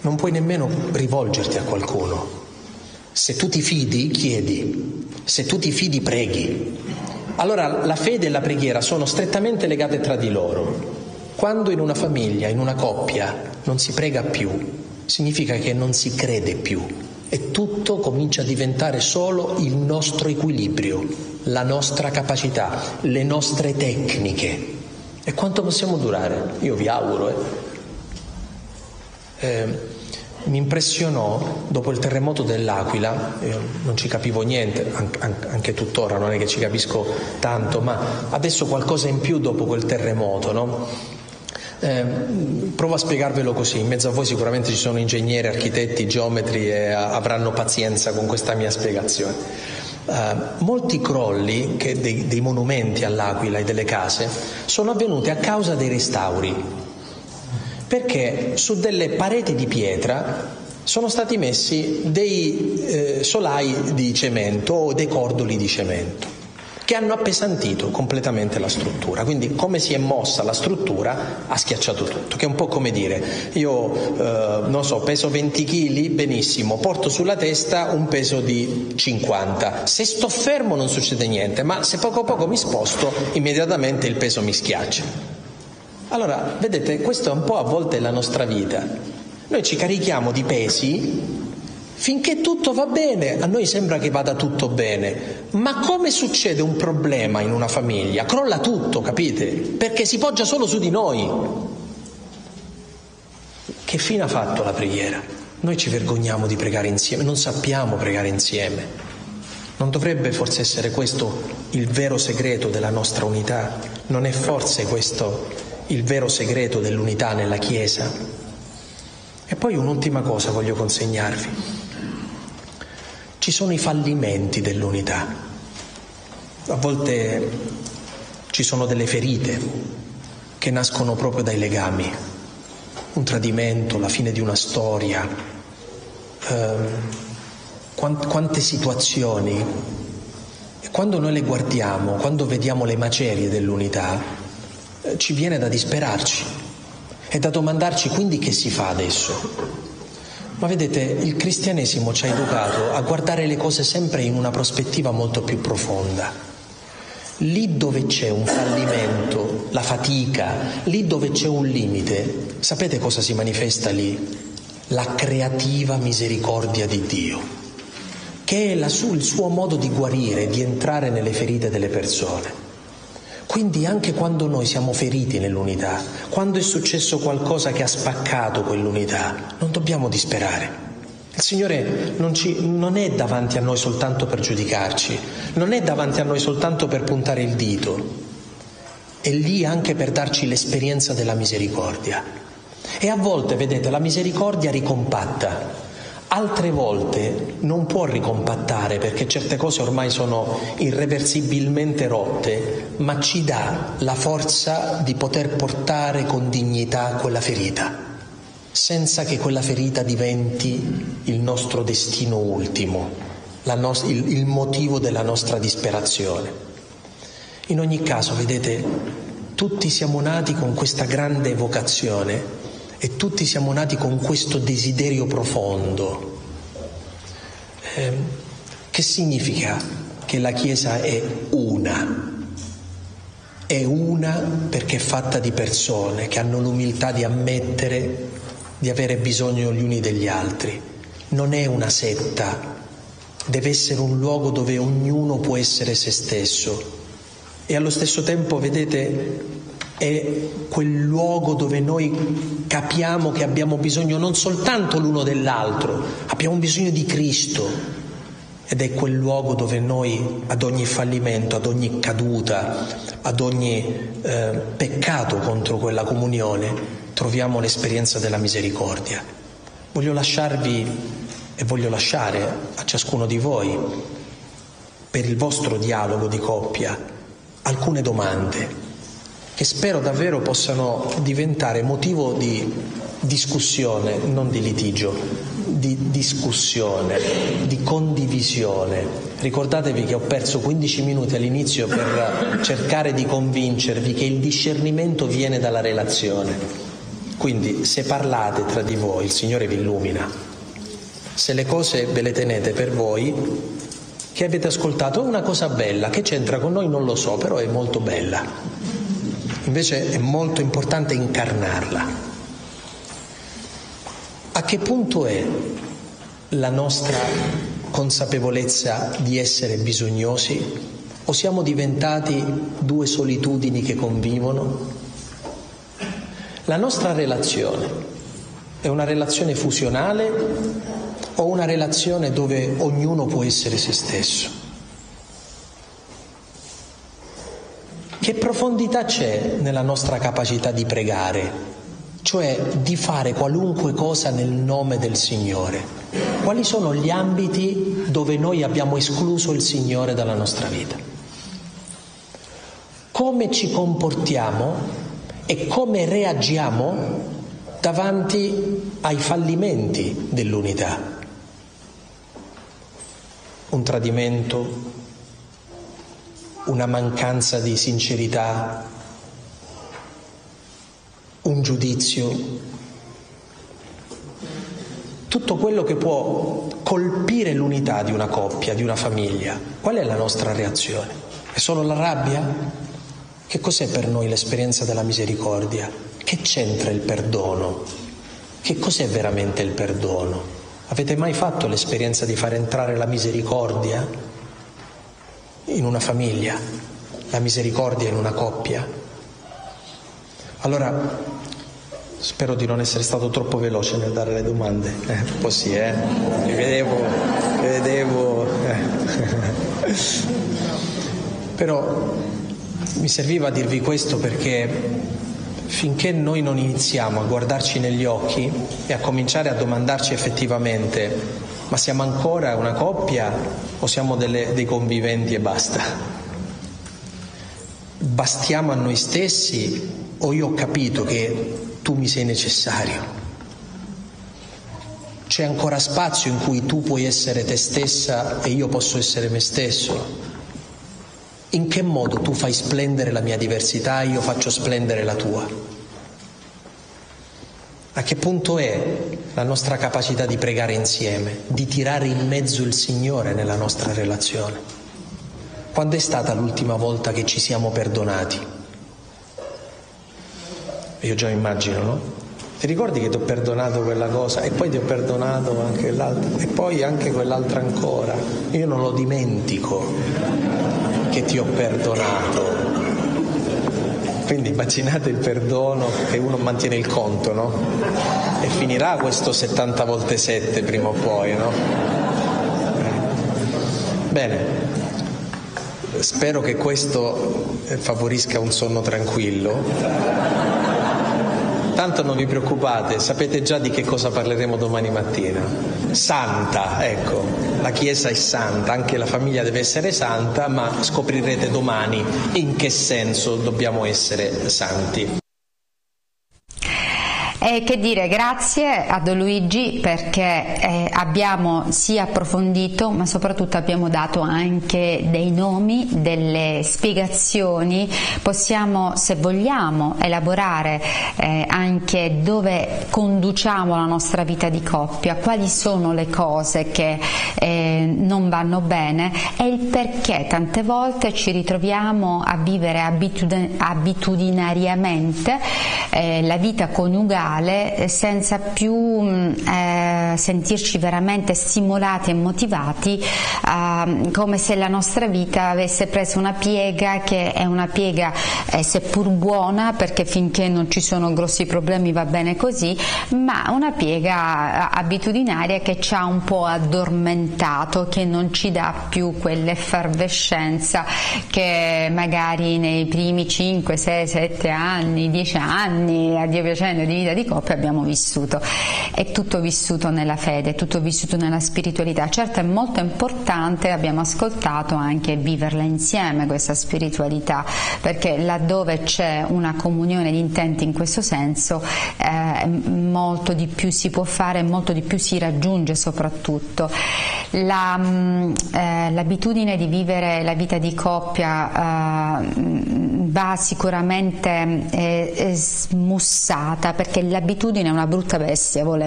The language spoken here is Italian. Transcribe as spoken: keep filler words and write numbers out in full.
non puoi nemmeno rivolgerti a qualcuno. Se tu ti fidi, chiedi. Se tu ti fidi, preghi. Allora la fede e la preghiera sono strettamente legate tra di loro. Quando in una famiglia, in una coppia, non si prega più, significa che non si crede più e tutto comincia a diventare solo il nostro equilibrio, la nostra capacità, le nostre tecniche. E quanto possiamo durare? Io vi auguro. Eh. Eh, mi impressionò dopo il terremoto dell'Aquila, io non ci capivo niente, anche tuttora non è che ci capisco tanto, ma adesso qualcosa in più dopo quel terremoto, no? Eh, provo a spiegarvelo così. In mezzo a voi sicuramente ci sono ingegneri, architetti, geometri e avranno pazienza con questa mia spiegazione. Eh, molti crolli che dei, dei monumenti all'Aquila e delle case sono avvenuti a causa dei restauri, perché su delle pareti di pietra sono stati messi dei eh, solai di cemento o dei cordoli di cemento che hanno appesantito completamente la struttura. Quindi come si è mossa la struttura ha schiacciato tutto, che è un po' come dire io eh, non so, peso venti chili, benissimo, porto sulla testa un peso di cinquanta, se sto fermo non succede niente, ma se poco a poco mi sposto immediatamente il peso mi schiaccia. Allora, vedete, questo è un po' a volte la nostra vita. Noi ci carichiamo di pesi finché tutto va bene, a noi sembra che vada tutto bene, ma come succede un problema in una famiglia? Crolla tutto, capite? Perché si poggia solo su di noi. Che fine ha fatto la preghiera? Noi ci vergogniamo di pregare insieme, non sappiamo pregare insieme. Non dovrebbe forse essere questo il vero segreto della nostra unità? Non è forse questo il vero segreto dell'unità nella Chiesa? E poi un'ultima cosa voglio consegnarvi. Ci sono i fallimenti dell'unità. A volte ci sono delle ferite che nascono proprio dai legami. Un tradimento, la fine di una storia, ehm, quante situazioni. E quando noi le guardiamo, quando vediamo le macerie dell'unità, ci viene da disperarci e da domandarci quindi che si fa adesso. Ma vedete, il cristianesimo ci ha educato a guardare le cose sempre in una prospettiva molto più profonda. Lì dove c'è un fallimento, la fatica, lì dove c'è un limite, sapete cosa si manifesta lì? La creativa misericordia di Dio, che è la su, il suo modo di guarire, di entrare nelle ferite delle persone. Quindi anche quando noi siamo feriti nell'unità, quando è successo qualcosa che ha spaccato quell'unità, non dobbiamo disperare. Il Signore non, ci, non è davanti a noi soltanto per giudicarci, non è davanti a noi soltanto per puntare il dito, è lì anche per darci l'esperienza della misericordia. E a volte, vedete, la misericordia ricompatta. Altre volte non può ricompattare perché certe cose ormai sono irreversibilmente rotte, ma ci dà la forza di poter portare con dignità quella ferita, senza che quella ferita diventi il nostro destino ultimo, la no- il, il motivo della nostra disperazione. In ogni caso, vedete, tutti siamo nati con questa grande vocazione e tutti siamo nati con questo desiderio profondo. Eh, che significa che la Chiesa è una? È una perché è fatta di persone che hanno l'umiltà di ammettere di avere bisogno gli uni degli altri. Non è una setta, deve essere un luogo dove ognuno può essere se stesso e allo stesso tempo, vedete, è quel luogo dove noi capiamo che abbiamo bisogno non soltanto l'uno dell'altro, abbiamo bisogno di Cristo, ed è quel luogo dove noi ad ogni fallimento, ad ogni caduta, ad ogni eh, peccato contro quella comunione troviamo l'esperienza della misericordia. Voglio lasciarvi e voglio lasciare a ciascuno di voi, per il vostro dialogo di coppia, alcune domande che spero davvero possano diventare motivo di discussione, non di litigio, di discussione, di condivisione. Ricordatevi che ho perso quindici minuti all'inizio per cercare di convincervi che il discernimento viene dalla relazione. Quindi se parlate tra di voi, il Signore vi illumina. Se le cose ve le tenete per voi, che avete ascoltato, è una cosa bella, che c'entra con noi non lo so, però è molto bella. Invece è molto importante incarnarla. A che punto è la nostra consapevolezza di essere bisognosi? O siamo diventati due solitudini che convivono? La nostra relazione è una relazione fusionale o una relazione dove ognuno può essere se stesso? Che profondità c'è nella nostra capacità di pregare, cioè di fare qualunque cosa nel nome del Signore? Quali sono gli ambiti dove noi abbiamo escluso il Signore dalla nostra vita? Come ci comportiamo e come reagiamo davanti ai fallimenti dell'unità? Un tradimento, una mancanza di sincerità, un giudizio, tutto quello che può colpire l'unità di una coppia, di una famiglia. Qual è la nostra reazione? È solo la rabbia? Che cos'è per noi l'esperienza della misericordia? Che c'entra il perdono? Che cos'è veramente il perdono? Avete mai fatto l'esperienza di far entrare la misericordia in una famiglia, la misericordia in una coppia? Allora, spero di non essere stato troppo veloce nel dare le domande. Eh, un po' sì, eh? Vi vedevo, vi vedevo. Eh. Però mi serviva a dirvi questo perché finché noi non iniziamo a guardarci negli occhi e a cominciare a domandarci effettivamente: ma siamo ancora una coppia o siamo delle, dei conviventi e basta? Bastiamo a noi stessi o io ho capito che tu mi sei necessario? C'è ancora spazio in cui tu puoi essere te stessa e io posso essere me stesso? In che modo tu fai splendere la mia diversità e io faccio splendere la tua? A che punto è la nostra capacità di pregare insieme, di tirare in mezzo il Signore nella nostra relazione? Quando è stata l'ultima volta che ci siamo perdonati? Io già immagino, no? Ti ricordi che ti ho perdonato quella cosa e poi ti ho perdonato anche l'altra e poi anche quell'altra ancora? Io non lo dimentico che ti ho perdonato. Quindi immaginate il perdono che uno mantiene il conto, no? E finirà questo settanta volte sette prima o poi, no? Bene, spero che questo favorisca un sonno tranquillo. Tanto non vi preoccupate, sapete già di che cosa parleremo domani mattina. Santa, ecco, la Chiesa è santa, anche la famiglia deve essere santa, ma scoprirete domani in che senso dobbiamo essere santi. E che dire, grazie a Don Luigi perché eh, abbiamo sì approfondito ma soprattutto abbiamo dato anche dei nomi, delle spiegazioni, possiamo se vogliamo elaborare eh, anche dove conduciamo la nostra vita di coppia, quali sono le cose che eh, non vanno bene e il perché tante volte ci ritroviamo a vivere abitud- abitudinariamente eh, la vita coniugale senza più eh, sentirci veramente stimolati e motivati, eh, come se la nostra vita avesse preso una piega che è una piega eh, seppur buona, perché finché non ci sono grossi problemi va bene così, ma una piega abitudinaria che ci ha un po' addormentato, che non ci dà più quell'effervescenza che magari nei primi cinque, sei, sette anni, dieci anni, a Dio piacendo, di vita di coppia abbiamo vissuto. È tutto vissuto nella fede, è tutto vissuto nella spiritualità. Certo è molto importante, abbiamo ascoltato, anche viverla insieme questa spiritualità, perché laddove c'è una comunione di intenti in questo senso eh, molto di più si può fare, molto di più si raggiunge. Soprattutto la, eh, l'abitudine di vivere la vita di coppia eh, va sicuramente eh, smussata, perché l'abitudine è una brutta bestia, volendo.